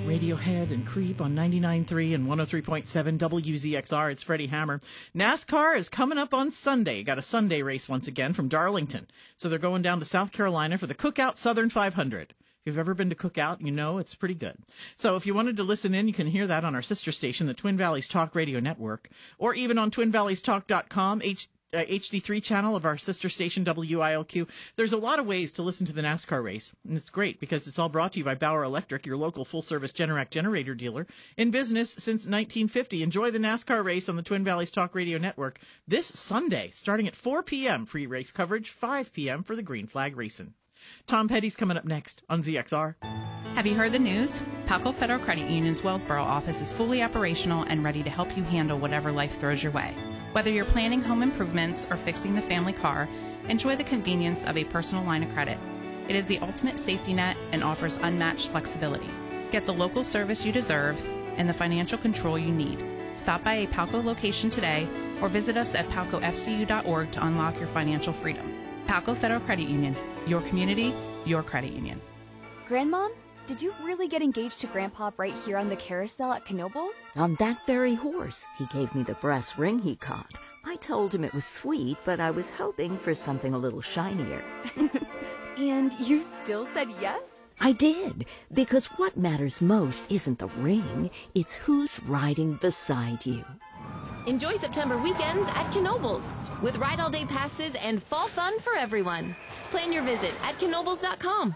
Radiohead and Creep on 99.3 and 103.7 WZXR. It's Freddie Hammer. NASCAR is coming up on Sunday. Got a Sunday race once again from Darlington. So they're going down to South Carolina for the Cookout Southern 500. If you've ever been to Cookout, you know it's pretty good. So if you wanted to listen in, you can hear that on our sister station, the Twin Valleys Talk Radio Network, or even on twinvalleystalk.com, HD3 channel of our sister station, WILQ. There's a lot of ways to listen to the NASCAR race, and it's great because it's all brought to you by Bauer Electric, your local full-service Generac generator dealer, in business since 1950. Enjoy the NASCAR race on the Twin Valleys Talk Radio Network this Sunday, starting at 4 p.m. Free race coverage, 5 p.m. for the green flag racing. Tom Petty's coming up next on ZXR. Have you heard the news? Palco Federal Credit Union's Wellsboro office is fully operational and ready to help you handle whatever life throws your way. Whether you're planning home improvements or fixing the family car, enjoy the convenience of a personal line of credit. It is the ultimate safety net and offers unmatched flexibility. Get the local service you deserve and the financial control you need. Stop by a Palco location today or visit us at palcofcu.org to unlock your financial freedom. Palco Federal Credit Union, your community, your credit union. Grandmom, did you really get engaged to Grandpa right here on the carousel at Knoebels? On that very horse. He gave me the brass ring he caught. I told him it was sweet, but I was hoping for something a little shinier. And you still said yes? I did, because what matters most isn't the ring, it's who's riding beside you. Enjoy September weekends at Knoebels with Ride All Day passes and fall fun for everyone. Plan your visit at knoebels.com.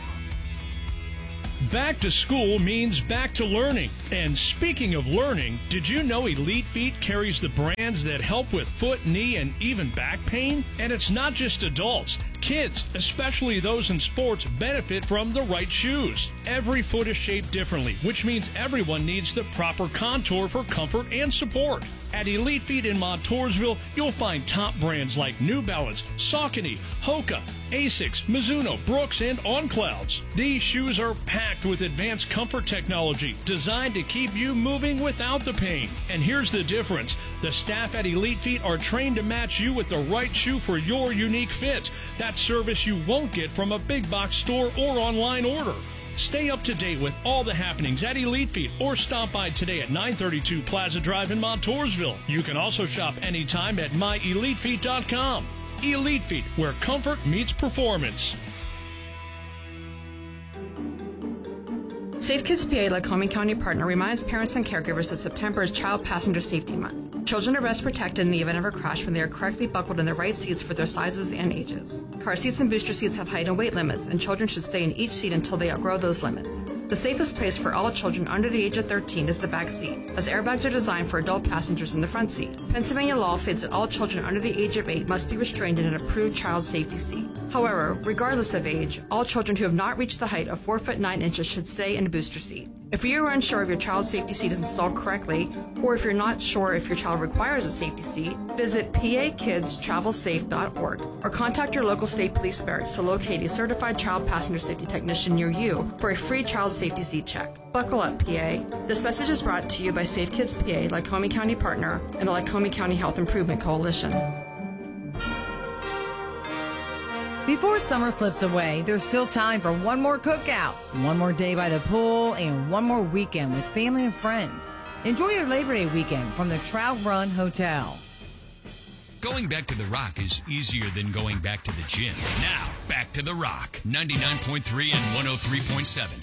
Back to school means back to learning. And speaking of learning, did you know Elite Feet carries the brands that help with foot, knee, and even back pain? And it's not just adults. Kids, especially those in sports, benefit from the right shoes. Every foot is shaped differently, which means everyone needs the proper contour for comfort and support. At Elite Feet in Montoursville, you'll find top brands like New Balance, Saucony, Hoka, Asics, Mizuno, Brooks, and On Clouds. These shoes are packed with advanced comfort technology designed to keep you moving without the pain. And here's the difference. The staff at Elite Feet are trained to match you with the right shoe for your unique fit. That service you won't get from a big box store or online order. Stay up to date with all the happenings at Elite Feet or stop by today at 932 Plaza Drive in Montoursville. You can also shop anytime at myelitefeet.com. Elite Feet, where comfort meets performance. Safe Kids PA, Lycoming County partner, reminds parents and caregivers that September is Child Passenger Safety Month. Children are best protected in the event of a crash when they are correctly buckled in the right seats for their sizes and ages. Car seats and booster seats have height and weight limits, and children should stay in each seat until they outgrow those limits. The safest place for all children under the age of 13 is the back seat, as airbags are designed for adult passengers in the front seat. Pennsylvania law states that all children under the age of 8 must be restrained in an approved child safety seat. However, regardless of age, all children who have not reached the height of 4 foot 9 inches should stay in a booster seat. If you are unsure if your child's safety seat is installed correctly, or if you're not sure if your child requires a safety seat, visit pakidstravelsafe.org or contact your local state police barracks to locate a certified child passenger safety technician near you for a free child safety seat check. Buckle up, PA. This message is brought to you by Safe Kids PA, Lycoming County partner, and the Lycoming County Health Improvement Coalition. Before summer slips away, there's still time for one more cookout, one more day by the pool, and one more weekend with family and friends. Enjoy your Labor Day weekend from the Trout Run Hotel. Going back to the Rock is easier than going back to the gym. Now, back to the Rock. 99.3 and 103.7